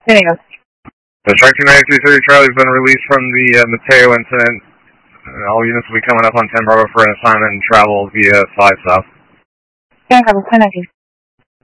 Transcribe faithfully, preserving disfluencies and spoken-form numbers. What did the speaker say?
There you go. The Strike two ninety-three thirty Charlie has been released from the uh, Mateo incident. Uh, all units will be coming up on ten Bravo for an assignment and travel via five South. Yeah, I have a